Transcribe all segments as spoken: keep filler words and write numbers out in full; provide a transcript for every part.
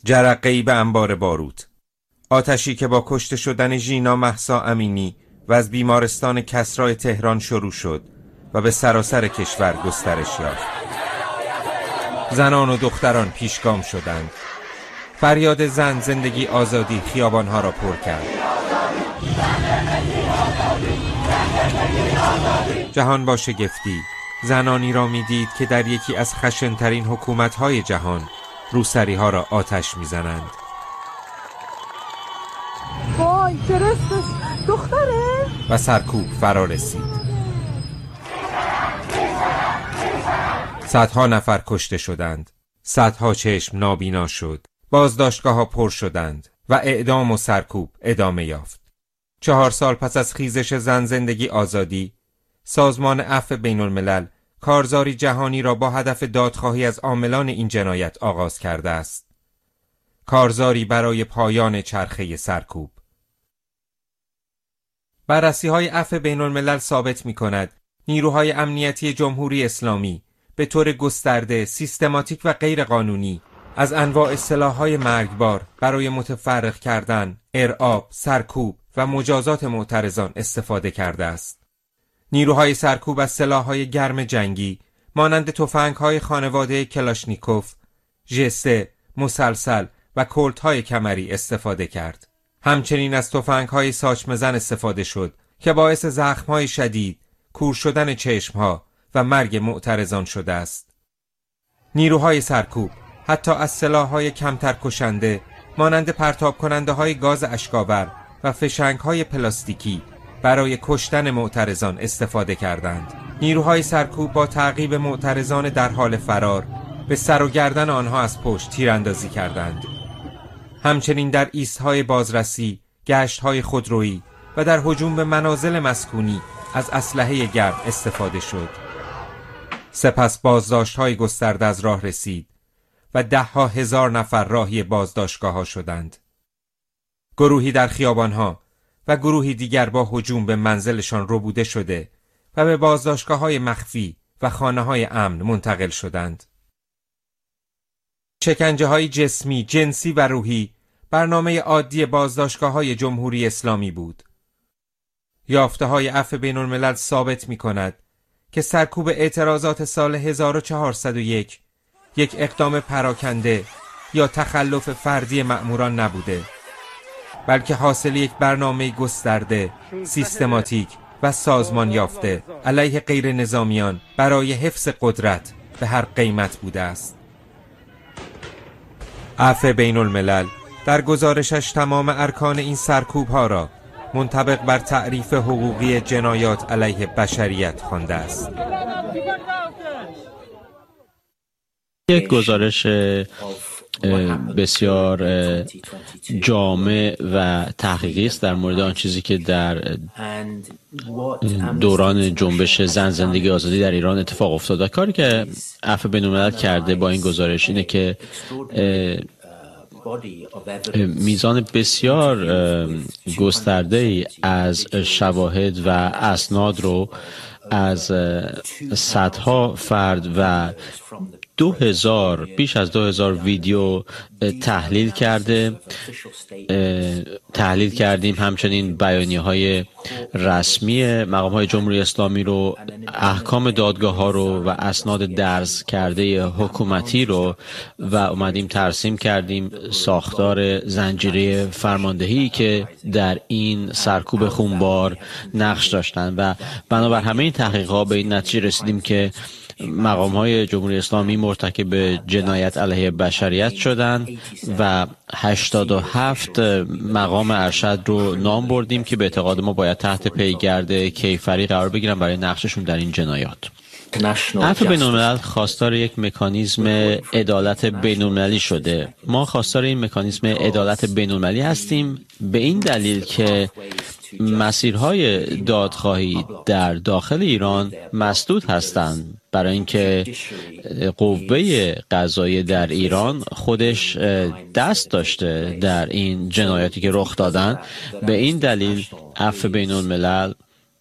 جرقه‌ای به انبار باروت. آتشی که با کشته شدن ژینا مهسا امینی و از بیمارستان کسری تهران شروع شد و به سراسر کشور گسترش یافت. زنان و دختران پیشگام شدند. فریاد زن زندگی آزادی خیابانها را پر کرد. جهان با شگفتی زنانی را می‌دید که در یکی از خشن‌ترین حکومت‌های جهان روسری‌ها را آتش می‌زنند. وای درستش دختره؟ و سرکوب فرا رسید. صدها نفر کشته شدند. صدها چشم نابینا شد. بازداشتگاه‌ها پر شدند و اعدام و سرکوب ادامه یافت. چهار سال پس از خیزش زن زندگی آزادی، سازمان عفو بین الملل کارزاری جهانی را با هدف دادخواهی از عاملان این جنایت آغاز کرده است. کارزاری برای پایان چرخه سرکوب. بررسی‌های عفو بین الملل ثابت می‌کند نیروهای امنیتی جمهوری اسلامی به طور گسترده، سیستماتیک و غیر قانونی از انواع سلاح‌های مرگبار برای متفرق کردن، ارعاب، سرکوب و مجازات معترضان استفاده کرده است. نیروهای سرکوب از سلاح‌های گرم جنگی مانند تفنگ‌های خانواده کلاشنیکوف، ژه سه، مسلسل و کلت‌های کمری استفاده کرد. همچنین از تفنگ‌های ساچمه‌زن استفاده شد که باعث زخم‌های شدید، کور شدن چشم‌ها و مرگ معترضان شده است. نیروهای سرکوب حتی از سلاح‌های کمتر کشنده مانند پرتاب کننده های گاز اشک‌آور و فشنگ‌های پلاستیکی برای کشتن معترضان استفاده کردند. نیروهای سرکوب با تعقیب معترضان در حال فرار به سر و گردن آنها از پشت تیراندازی کردند. همچنین در ایست‌های بازرسی، گشت‌های خودرویی و در هجوم به منازل مسکونی از اسلحه گرم استفاده شد. سپس بازداشت‌های گسترده از راه رسید و ده ها هزار نفر راهی بازداشتگاه‌ها شدند. گروهی در خیابان‌ها و گروهی دیگر با هجوم به منزلشان ربوده شده و به بازداشتگاه‌های مخفی و خانه‌های امن منتقل شدند. شکنجه‌های جسمی، جنسی و روحی برنامه عادی بازداشتگاه‌های جمهوری اسلامی بود. یافته‌های عفو بین‌الملل ثابت می‌کند که سرکوب اعتراضات سال هزار و چهارصد و یک یک اقدام پراکنده یا تخلف فردی مأموران نبوده، بلکه حاصل یک برنامه گسترده، سیستماتیک و سازمان یافته علیه غیر نظامیان برای حفظ قدرت به هر قیمت بوده است. عفو بین الملل در گزارشش تمام ارکان این سرکوب ها را منطبق بر تعریف حقوقی جنایات علیه بشریت خوانده است. یک گزارش بسیار جامع و تحقیقی است در مورد آن چیزی که در دوران جنبش زن زندگی آزادی در ایران اتفاق افتاد. کاری که عفو بین‌الملل کرده با این گزارش اینه که میزان بسیار گسترده از شواهد و اسناد رو از صدها فرد و دو هزار بیش از دو هزار ویدیو تحلیل کرده تحلیل کردیم. همچنین بیانیه های رسمی مقام های جمهوری اسلامی رو، احکام دادگاه ها رو و اسناد درز کرده حکومتی رو و اومدیم ترسیم کردیم ساختار زنجیره فرماندهی که در این سرکوب خونبار نقش داشتن و بنابر همه این تحقیقات به این نتیجه رسیدیم که مقام های جمهوری اسلامی مرتکب جنایت علیه بشریت شدند و هشتاد و هفت مقام ارشد رو نام بردیم که به اعتقاد ما باید تحت پیگرد کیفری قرار بگیرن برای نقششون در این جنایات. عفو بین‌الملل خواستار یک مکانیزم عدالت بین‌المللی شده. ما خواستار این مکانیزم عدالت بین‌المللی هستیم به این دلیل که مسیرهای دادخواهی در داخل ایران مسدود هستند، برای اینکه قوه قضاییه در ایران خودش دست داشته در این جنایاتی که رخ دادن. به این دلیل عفو بین‌الملل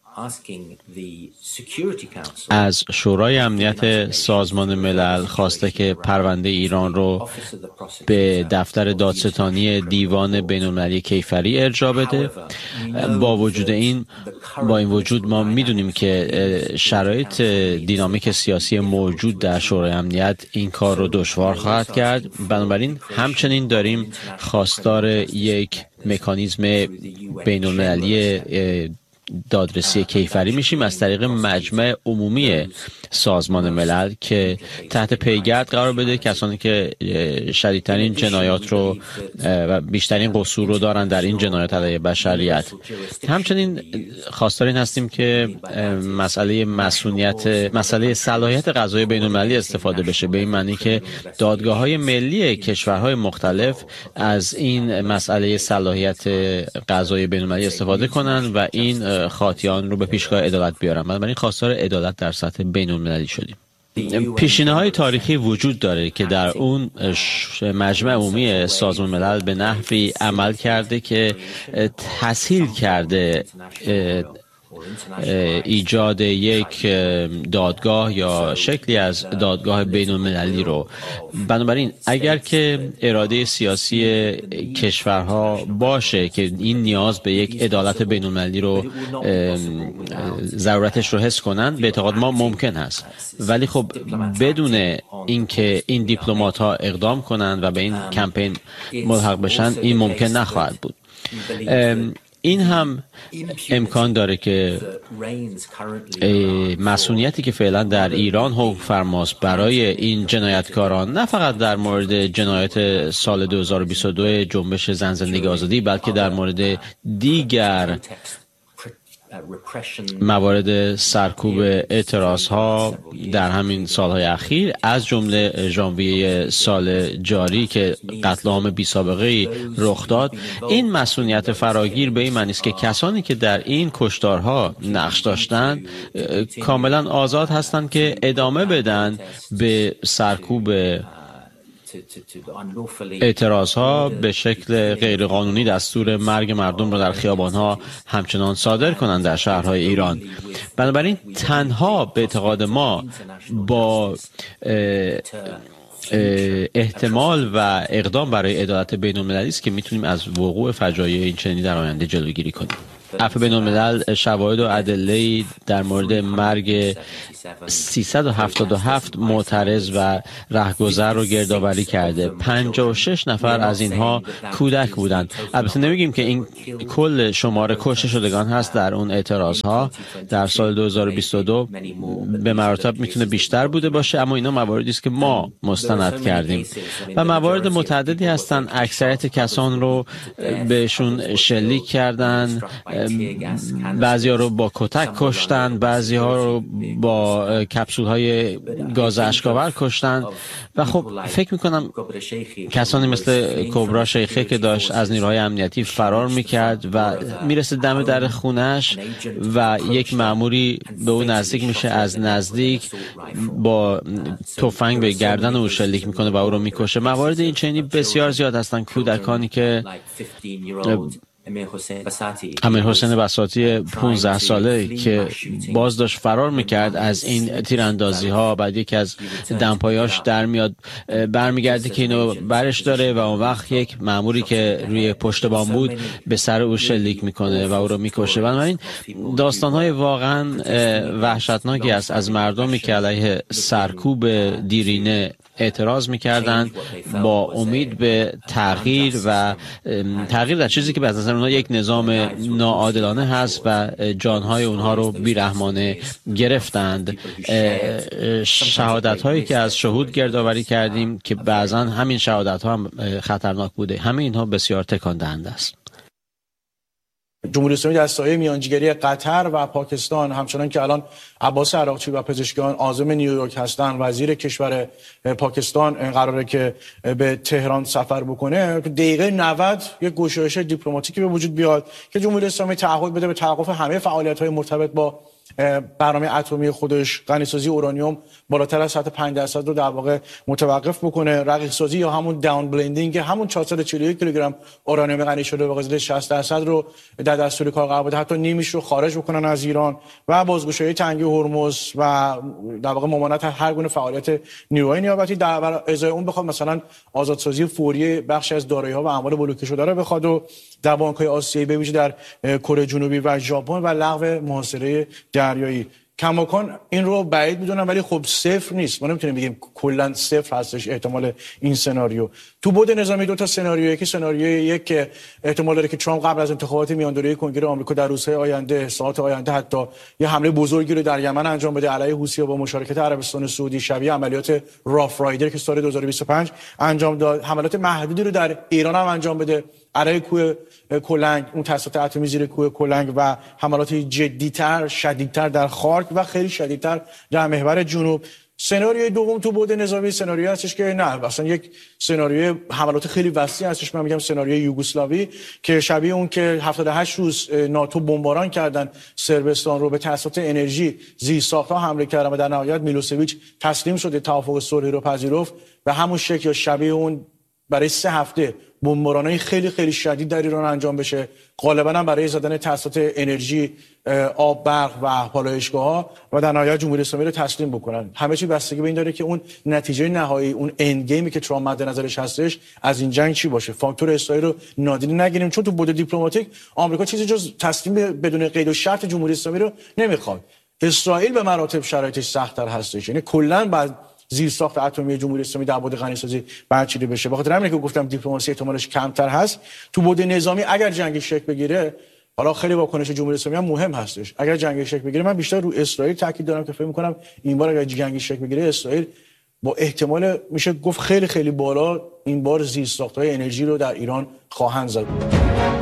از شورای امنیت سازمان ملل خواسته که پرونده ایران رو به دفتر دادستانی دیوان بین‌المللی کیفری ارجاع بده. با وجود این با این وجود ما میدونیم که شرایط دینامیک سیاسی موجود در شورای امنیت این کار رو دشوار خواهد کرد. بنابراین همچنین داریم خواستار یک مکانیزم بین‌المللی دادرسی کیفری میشیم از طریق مجمع عمومی سازمان ملل که تحت پیگرد قرار بده کسانی که شدیدترین جنایات رو و بیشترین قصور رو دارن در این جنایات علیه بشریت. همچنین خواستار این هستیم که مسئله مسئولیت مسئله صلاحیت قضایی بین‌المللی استفاده بشه، به این معنی که دادگاه‌های ملی کشورهای مختلف از این مسئله صلاحیت قضایی بین‌المللی استفاده کنن و این خاطیان رو به پیشگاه عدالت بیارن. بنابراین خواستار عدالت در سطح بین‌المللی شدیم. پیشینه‌های تاریخی وجود داره که در اون مجمع عمومی سازمان ملل به نحوی عمل کرده که تسهیل کرده ایجاد یک دادگاه یا شکلی از دادگاه بین المللی رو. بنابراین اگر که اراده سیاسی کشورها باشه که این نیاز به یک عدالت بین المللی رو ضرورتش رو حس کنن، به اعتقاد ما ممکن هست، ولی خب بدون اینکه این دیپلمات ها اقدام کنن و به این کمپین ملحق بشن این ممکن نخواهد بود. این هم امکان داره که مسئولیتی که فعلا در ایران حکم فرماست برای این جنایتکاران، نه فقط در مورد جنایت سال دو هزار و بیست و دو جنبش زن زندگی آزادی، بلکه در مورد دیگر موارد سرکوب اعتراض ها در همین سالهای اخیر، از جمله ژانویه سال جاری که قتل عام بی سابقه رخ داد. این مسئولیت فراگیر به این معنی است که کسانی که در این کشتارها نقش داشتند کاملا آزاد هستند که ادامه بدن به سرکوب اعتراض ها، به شکل غیرقانونی دستور مرگ مردم را در خیابان ها همچنان صادر کنند در شهرهای ایران. بنابراین تنها به اعتقاد ما با احتمال و اقدام برای عدالت بین المللی است که میتونیم از وقوع فجایع این چنینی در آینده جلوگیری کنیم. عفو بین الملل شواهد و ادله در مورد مرگ سیصد و هفتاد و هفت معترض و رهگذر رو گردآوری کرده. پنجاه و شش نفر از اینها کودک بودند. البته نمیگیم که این کل شماره کشته شدگان هست در اون اعتراض ها در سال دو هزار و بیست و دو، به مراتب میتونه بیشتر بوده باشه، اما اینا مواردی است که ما مستند کردیم و موارد متعددی هستن. اکثریت کسان رو بهشون شلیک کردن، بعضی‌ها رو با کتک کشتن، بعضی‌ها رو با کپسول های گاز اشک‌آور کشتن و خب فکر میکنم کسانی مثل کبرا شیخه که داشت از نیروهای امنیتی فرار میکرد و میرسه دم در خونش و یک مأموری به او نزدیک میشه، از نزدیک با تفنگ به گردن او شلیک میکنه و او رو میکشه. موارد این چنینی بسیار زیاد هستن. کودکانی که امیر حسین بساطی پانزده ساله که باز داشت فرار میکرد از این تیراندازی ها، بعد یکی از دمپایاش در میاد برمیگرده که اینو برش داره و اون وقت یک مأموری که روی پشت بام بود به سر او شلیک میکنه و او رو میکشه. بنابراین داستان های واقعا وحشتناکی است از مردمی که علیه سرکوب دیرینه اعتراض میکردن با امید به تغییر و تغییر در چیزی که به نظر اونها یک نظام ناعادلانه هست و جانهای اونها رو بیرحمانه گرفتند. شهادت هایی که از شهود گردآوری کردیم که بعضا همین شهادت ها هم خطرناک بوده، همه اینها بسیار تکان دهنده است. جمهوری اسلامی در سایه میانجیگری قطر و پاکستان، همچنان که الان عباس عراقچی و پزشکان عازم نیویورک هستند، وزیر کشور پاکستان قراره که به تهران سفر بکنه، دقیقه نود یک گشایش دیپلماتیکی به وجود بیاد که جمهوری اسلامی تعهد بده به توقف همه فعالیت‌های مرتبط با برنامه اتمی خودش غنیسازی اورانیوم بالاتر از سطح پنج درصد رو در واقع متوقف بکنه. رقیق سازی یا همون داون بلندینگ همون چهارصد و چهل و یک کیلوگرم اورانیوم غنی شده به غذای شصت درصد رو در دستور کار قرار بده، حتی نیمیش رو خارج بکنن از ایران و بازگشایی تنگی هرمز و در واقع ممانعت هر گونه فعالیت نیروهای نیابتی. در ازای اون بخواد مثلا آزادسازی فوری بخش از دارایی‌ها و اموال بلوکه شده رو بخواد و در بانک‌های آسیایی به ویژه در کره جنوبی و ژاپن و لغو محاصره دریایی. کماکان این رو بعید میدونم، ولی خب صفر نیست. ما نمیتونیم بگیم کلا صفر هستش احتمال این سناریو. تو بعد نظامی دو تا سناریو، یکی سناریو یک که احتمال داره که ترامپ قبل از انتخابات میان دوره کنگره آمریکا در روزهای آینده، ساعات آینده حتی یه حمله بزرگی رو در یمن انجام بده علیه حوثی‌ها با مشارکت عربستان سعودی، شبیه عملیات راف رایدر که سال دو هزار و بیست و پنج انجام داد. حملات محدودی رو در ایران هم انجام بده علیه کوه کلنگ، اون تاسیسات اتمی زیر کوه کلنگ و حملات جدی‌تر، شدیدتر در خارک و خیلی شدیدتر در محور جنوب. سناریوی دوم تو بعد نظامی سناریویی هستش که نه، اصلا یک سناریوی حملات خیلی وسیع هستش. من میگم سناریوی یوگسلاوی که شبیه اون که هفتاد و هشت روز ناتو بمباران کردن صربستان رو، به تاسیسات انرژی زیرساخت‌ها حمله کردن و در نهایت میلوسویچ تسلیم شده، توافق صلحی رو پذیرفت. و همون شکل یا شبیه اون برای سه هفته بمباران‌های خیلی خیلی شدید در ایران انجام بشه، غالبا هم برای زدن تاسیسات انرژی، آب، برق و پالایشگاه‌ها و در نهایت جمهوری اسلامی رو تسلیم بکنن. همه چی بستگی به این داره که اون نتیجه نهایی، اون اند گیمی که ترامپ مد نظرش هستش از این جنگ چی باشه. فاکتور اسرائیل رو نادیده نگیریم، چون تو بعد دیپلماتیک آمریکا چیزی جز تسلیم بدون قید و شرط جمهوری اسلامی رو نمیخواد. اسرائیل به مراتب شرایطش سخت‌تر هستش، یعنی کلاً بعد زیرساخت اتمی جمهوری اسلامی در بعد غنیسازی برچیده بشه. بخاطر همینه که گفتم دیپلماسی احتمالش کمتر هست. تو بعد نظامی اگر جنگ شکل بگیره، حالا خیلی واکنش جمهوری اسلامی هم مهم هستش، اگر جنگ شکل بگیره من بیشتر رو اسرائیل تاکید دارم که فکر می‌کنم این بار اگر جنگ شکل بگیره اسرائیل با احتمال میشه گفت خیلی خیلی بالا این بار زیرساخت‌های انرژی رو در ایران خواهند زد.